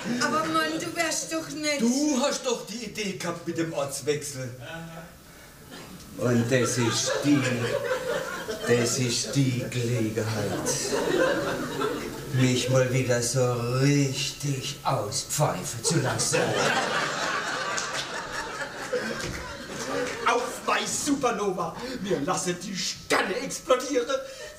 Aber Mann, du wärst doch nicht... Du hast doch die Idee gehabt mit dem Ortswechsel. Und das ist die Gelegenheit, mich mal wieder so richtig auspfeifen zu lassen. Auf bei Supernova! Wir lassen die Sterne explodieren!